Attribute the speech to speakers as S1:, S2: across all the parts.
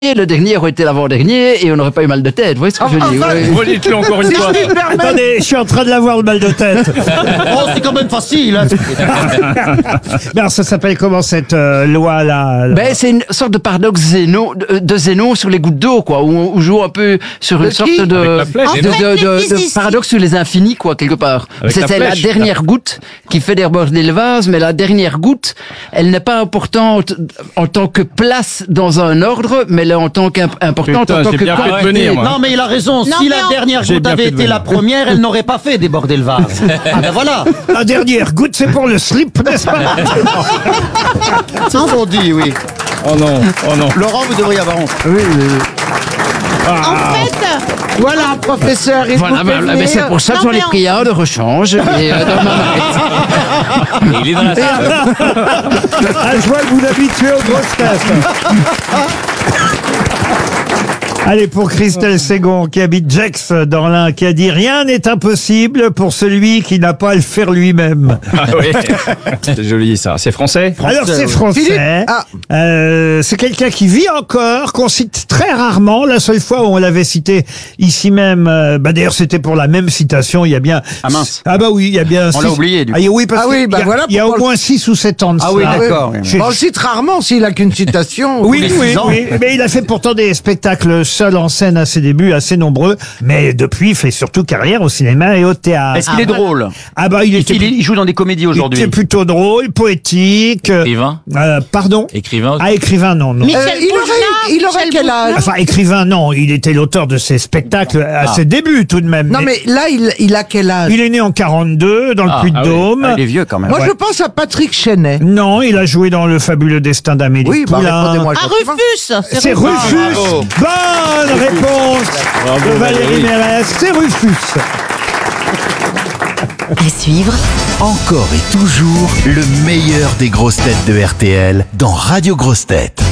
S1: le dernier aurait été l'avant-dernier et on n'aurait pas eu mal de tête. Vous voyez ce que je dis?
S2: Redites-le encore une fois.
S3: Attendez, je suis en train de l'avoir le mal de tête.
S4: Oh, c'est quand même facile. Hein.
S3: Alors, ça s'appelle comment cette loi-là?
S1: Ben, c'est une sorte de paradoxe de Zénon sur les gouttes d'eau, quoi, où on joue un peu sur une sorte
S2: Avec la flèche.
S1: de paradoxe sur les infinis, quoi, quelque part.
S2: Avec
S1: C'est la
S2: flèche,
S1: dernière goutte qui fait déborder le vase, mais la dernière goutte, elle n'est pas importante en tant que place dans un ordre, mais elle est en tant qu'importante
S2: Putain,
S1: en tant
S2: j'ai
S1: que
S2: bien fait de venir, moi.
S4: Non, mais il a raison. Si la dernière
S2: J'ai
S4: goutte
S2: bien
S4: avait
S2: fait de
S4: été la
S2: venir.
S4: première, elle n'aurait pas fait déborder le vase. Ah ben voilà.
S3: La dernière goutte, c'est pour le slip, n'est-ce pas?
S4: C'est ce qu'on dit, oui.
S2: Oh non, oh non.
S4: Laurent, vous devriez avoir honte.
S5: En fait, voilà, professeur, il
S1: Voilà,
S5: vous fait
S1: mais
S5: venir.
S1: c'est pour ça que
S5: Non,
S1: j'en ai
S5: mais
S1: pris un de rechange. Et, dans ma
S2: Il est dans la salle.
S3: Ah, je vois que vous habituez aux grosses têtes. Allez, pour Christelle Ségon, qui habite Gex dans l'Ain, qui a dit « Rien n'est impossible pour celui qui n'a pas à le faire lui-même
S2: Ah oui. C'est joli ça. C'est français ».
S3: Alors, c'est français. C'est quelqu'un qui vit encore, qu'on cite très rarement. La seule fois où on l'avait cité ici même, d'ailleurs, c'était pour la même citation, il y a bien...
S4: Ah mince.
S3: Ah bah oui, il y a bien...
S4: On l'a oublié, du coup.
S3: Oui, parce
S5: Ah oui,
S3: qu'il
S5: bah
S3: y a,
S5: voilà
S3: il y a
S5: pourquoi
S3: au moins 6 ou 7 ans de
S4: Ah oui,
S3: cela.
S4: d'accord.
S3: Je-
S5: Bon, on le cite rarement s'il a qu'une citation.
S3: Oui,
S4: les
S3: oui,
S4: 6 ans.
S3: oui, mais il a fait pourtant des spectacles seul en scène à ses débuts, assez nombreux, mais depuis, il fait surtout carrière au cinéma et au théâtre.
S4: Est-ce qu'il est drôle?
S3: Ah bah, il était,
S4: Il joue dans des comédies
S3: il
S4: aujourd'hui.
S3: était plutôt drôle, poétique.
S6: Écrivain
S3: Pardon?
S6: Écrivain
S3: Ah, écrivain, non, non.
S5: Il aurait quel âge?
S3: Enfin, écrivain, non, il était l'auteur de ses spectacles à ses débuts tout de même.
S5: Non, mais là, il a quel âge?
S3: Il est né en 42, dans le Puy-de-Dôme.
S4: Ah, il est vieux quand même.
S5: Moi, je pense à Patrick Chenet.
S3: Non, il a joué dans Le fabuleux destin d'Amélie
S5: Oui, bah,
S3: Poulain.
S5: répondez-moi.
S7: Ah,
S5: gentiment.
S7: Rufus
S3: C'est Rufus.
S2: bravo.
S3: Bonne réponse de Valérie Mérès. C'est Rufus.
S8: À suivre,
S9: Encore et toujours le meilleur des grosses têtes de RTL dans Radio Grosses Têtes.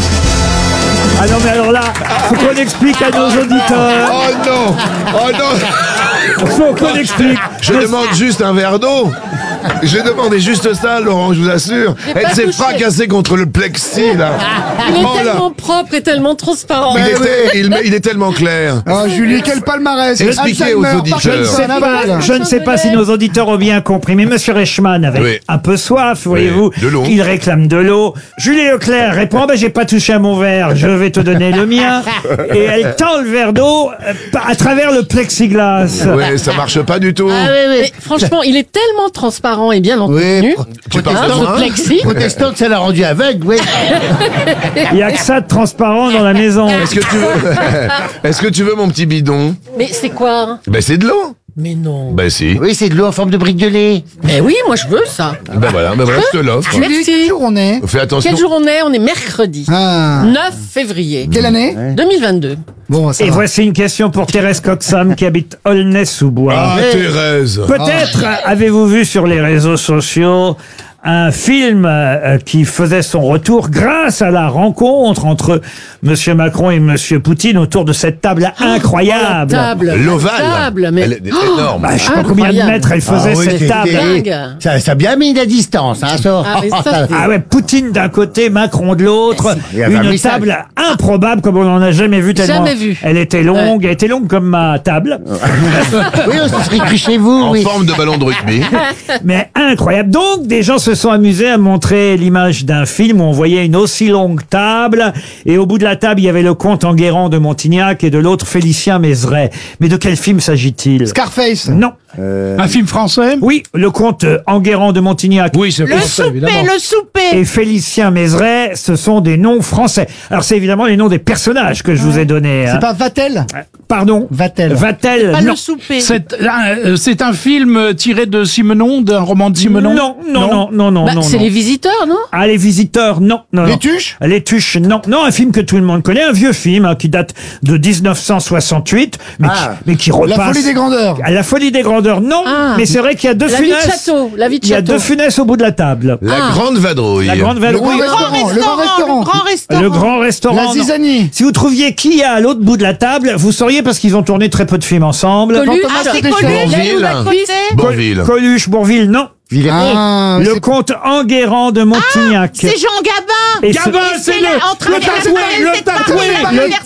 S3: Ah non, mais alors là, faut qu'on explique à nos auditeurs.
S10: Oh non! Oh non!
S3: Faut qu'on explique.
S10: Je demande juste un verre d'eau. Je demandais juste ça, Laurent, je vous assure. Elle s'est fracassée contre le plexi, là.
S7: Il est
S10: Oh là.
S7: tellement propre et tellement transparent.
S10: Il est tellement clair.
S5: Oh, Julie, quel palmarès.
S10: Expliquez aux auditeurs.
S3: Je ne sais pas si nos auditeurs ont bien compris, mais Monsieur Reichmann avait
S10: Oui.
S3: un peu soif, voyez-vous.
S10: de l'eau.
S3: Il réclame de l'eau. Julie Leclerc répond, j'ai pas touché à mon verre, je vais te donner le mien. Et elle tend le verre d'eau à travers le plexiglas.
S10: Ouais, ça marche pas du tout.
S7: Mais franchement, il est tellement transparent et bien entretenu.
S10: Tu parles de
S7: Ce
S10: moi, hein?
S7: plexi.
S4: Protestante, ça l'a rendu aveugle, oui.
S3: Il y a que ça de transparent dans la maison.
S10: Est-ce que tu veux mon petit bidon?
S7: Mais c'est quoi?
S10: Ben c'est de l'eau.
S7: Mais non.
S10: Ben si.
S4: Oui, c'est de l'eau en forme de brique de lait.
S7: Mais oui, moi je veux ça.
S10: Ben voilà, je te l'offre.
S7: Merci.
S5: on est?
S10: Fais attention.
S7: Quel jour on est? On est mercredi.
S5: Ah.
S7: 9 février.
S5: Quelle année?
S7: 2022.
S5: Bon, ça
S3: Et
S5: va.
S3: voici une question pour Thérèse Coxam qui habite Aulnay-sous-Bois.
S10: Ah, Thérèse.
S3: Peut-être avez-vous vu sur les réseaux sociaux un film qui faisait son retour grâce à la rencontre entre Monsieur Macron et Monsieur Poutine autour de cette table incroyable.
S7: Table.
S10: L'ovale.
S7: Table, mais
S10: Elle est énorme.
S3: Bah, je sais pas combien de
S7: Incroyable.
S3: mètres elle faisait cette table.
S7: dingue.
S4: Ça a bien mis la distance, hein, ça.
S7: Ah, mais ça, c'est-
S3: Ah ouais, Poutine d'un côté, Macron de l'autre.
S4: Il y avait un
S3: Une
S4: message.
S3: table improbable comme on n'en a jamais vu tellement.
S7: Jamais vu.
S3: Elle était longue, elle était longue comme ma table.
S4: Oui, on se serait cru chez vous,
S10: En
S4: oui.
S10: forme de ballon de rugby.
S3: Mais incroyable. Donc, des gens se sont amusés à montrer l'image d'un film où on voyait une aussi longue table. Et au bout de la table, il y avait le comte Enguerrand de Montignac et de l'autre Félicien Mézeray. Mais de quel film s'agit-il?
S5: Scarface.
S3: Non.
S2: Un film français?
S3: Oui, le comte Enguerrand de Montignac
S2: Oui, c'est
S7: Le
S2: français,
S7: souper,
S2: évidemment.
S7: le souper.
S3: et Félicien Mézeray, ce sont des noms français. Alors, c'est évidemment les noms des personnages que je vous ai donnés. hein.
S5: C'est pas Vatel?
S3: Pardon?
S5: Vatel.
S3: Vatel,
S7: Pas
S3: non.
S7: le souper.
S2: C'est un film tiré de Simenon, d'un roman de Simenon?
S3: Non.
S7: Bah, c'est Les Visiteurs, non?
S3: Ah, les visiteurs, non.
S5: Les Tuches?
S3: Les Tuches, non. Non, un film que tout le monde connaît, un vieux film hein, qui date de 1968, mais qui repasse.
S5: La folie des grandeurs.
S3: Ah, La folie des grandeurs, non.
S7: Ah.
S3: Mais c'est vrai qu'il y a deux
S7: La vie de
S3: funesses.
S7: château. La vie de
S3: Il y a
S7: château.
S3: deux funesses au bout de la table.
S10: La grande vadrouille.
S3: La grande
S5: Le
S3: vadrouille.
S5: grand restaurant. Le grand restaurant.
S7: Grand restaurant.
S3: Le grand restaurant.
S5: La
S3: non.
S5: zizanie.
S3: Si vous trouviez qui est à l'autre bout de la table, vous sauriez parce qu'ils ont tourné très peu de films ensemble.
S7: Coluche.
S5: Thomas
S7: Ah, c'est
S5: Deschamps.
S7: Coluche. Là où la cuisse.
S10: Bourville.
S3: Coluche, Bourville, non.
S5: Ah,
S3: Le
S5: c'est-
S3: comte Enguerrand de Montignac.
S7: C'est Jean Gabin.
S3: Et
S2: Gabin, c'est le
S7: En train de
S2: tatoué, le tatoué.
S7: c'est pas
S3: Le
S7: l'anniversaire